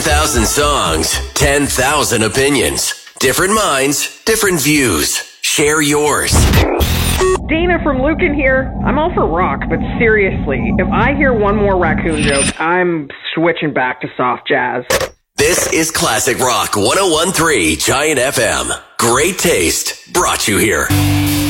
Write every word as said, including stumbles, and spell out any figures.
Thousand songs, ten thousand opinions. Different minds, different views. Share yours. Dana from Lucan here. I'm all for rock, but seriously, if I hear one more raccoon joke, I'm switching back to soft jazz. This is Classic Rock one oh one point three Giant F M. Great taste brought you here.